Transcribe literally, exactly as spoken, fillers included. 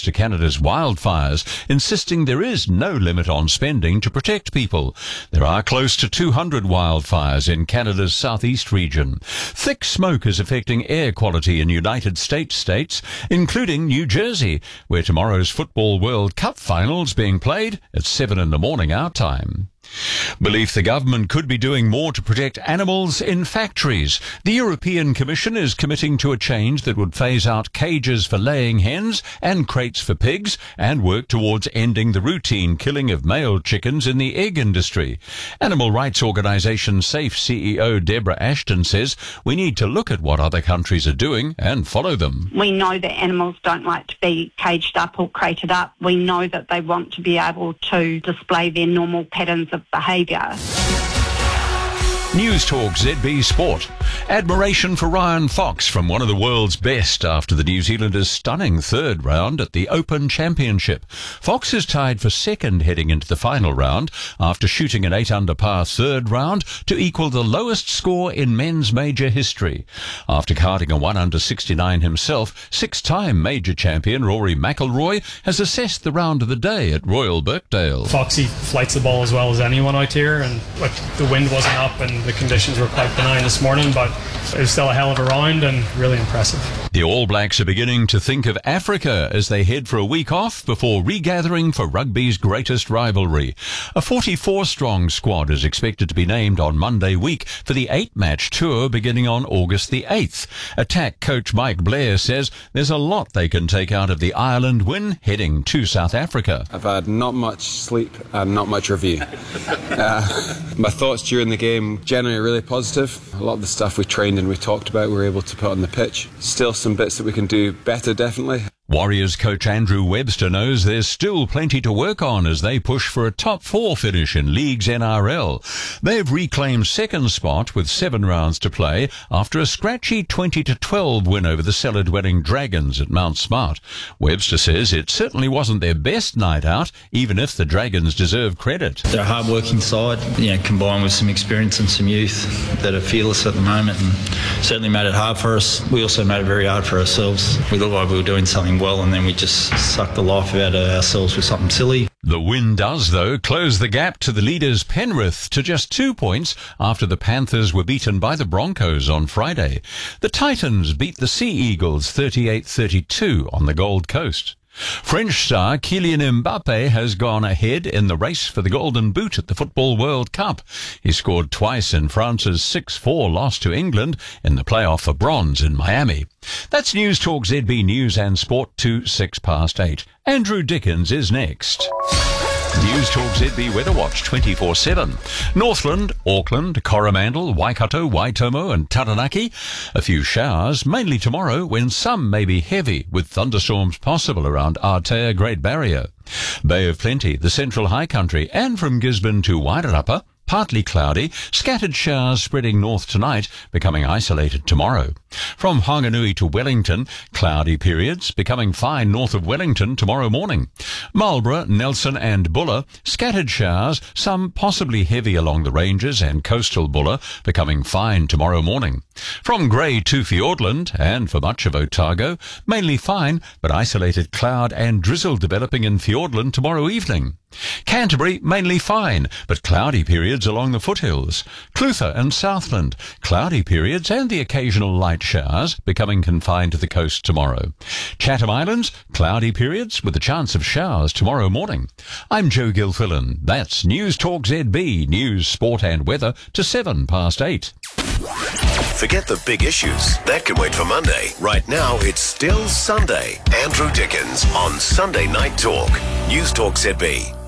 response to Canada's wildfires, insisting there is no limit on spending to protect people. There are close to two hundred wildfires in Canada's southeast region. Thick smoke is affecting air quality in United States states, including New Jersey, where tomorrow's Football World Cup final's being played at seven in the morning our time. Belief the government could be doing more to protect animals in factories. The European Commission is committing to a change that would phase out cages for laying hens and crates for pigs and work towards ending the routine killing of male chickens in the egg industry. Animal rights organisation SAFE C E O Deborah Ashton says we need to look at what other countries are doing and follow them. We know that animals don't like to be caged up or crated up. We know that they want to be able to display their normal patterns of behaviour. News Talk Z B Sport. Admiration for Ryan Fox from one of the world's best after the New Zealanders' stunning third round at the Open Championship. Fox is tied for second heading into the final round after shooting an eight under par third round to equal the lowest score in men's major history. After carding a one under sixty-nine himself, six-time major champion Rory McIlroy has assessed the round of the day at Royal Birkdale. Foxy flights the ball as well as anyone out here, and like, the wind wasn't up and the conditions were quite benign this morning, but it was still a hell of a round and really impressive. The All Blacks are beginning to think of Africa as they head for a week off before regathering for rugby's greatest rivalry. A forty-four strong squad is expected to be named on Monday week for the eight-match tour beginning on August the eighth. Attack coach Mike Blair says there's a lot they can take out of the Ireland win heading to South Africa. I've had not much sleep and not much review. Uh, my thoughts during the game generally really positive. A lot of the stuff we trained and we talked about we were able to put on the pitch. Still some bits that we can do better, definitely. Warriors coach Andrew Webster knows there's still plenty to work on as they push for a top four finish in League's N R L. They've reclaimed second spot with seven rounds to play after a scratchy twenty to twelve win over the cellar-dwelling Dragons at Mount Smart. Webster says it certainly wasn't their best night out, even if the Dragons deserve credit. They're a hard-working side, you know, combined with some experience and some youth that are fearless at the moment, and certainly made it hard for us. We also made it very hard for ourselves. We looked like we were doing something well, and then we just sucked the life out of ourselves with something silly. The win does, though, close the gap to the leaders Penrith to just two points after the Panthers were beaten by the Broncos on Friday. The Titans beat the Sea Eagles thirty-eight thirty-two on the Gold Coast. French star Kylian Mbappe has gone ahead in the race for the Golden Boot at the Football World Cup. He scored twice in France's six four loss to England in the playoff for bronze in Miami. That's News Talk Z B News and Sport to six past eight. Andrew Dickens is next. News Talk Z B Weather Watch twenty-four seven. Northland, Auckland, Coromandel, Waikato, Waitomo and Taranaki. A few showers, mainly tomorrow, when some may be heavy, with thunderstorms possible around Aotea Great Barrier. Bay of Plenty, the Central High Country, and from Gisborne to Wairarapa, partly cloudy, scattered showers spreading north tonight, becoming isolated tomorrow. From Whanganui to Wellington, cloudy periods, becoming fine north of Wellington tomorrow morning. Marlborough, Nelson and Buller, scattered showers, some possibly heavy along the ranges and coastal Buller, becoming fine tomorrow morning. From Grey to Fiordland, and for much of Otago, mainly fine, but isolated cloud and drizzle developing in Fiordland tomorrow evening. Canterbury, mainly fine, but cloudy periods along the foothills. Clutha and Southland, cloudy periods and the occasional light showers, becoming confined to the coast tomorrow. Chatham Islands, cloudy periods with a chance of showers tomorrow morning. I'm Joe Gilfillan. That's News Talk Z B, news, sport and weather to seven past eight. Forget the big issues. That can wait for Monday. Right now, it's still Sunday. Andrew Dickens on Sunday Night Talk. News Talk Z B.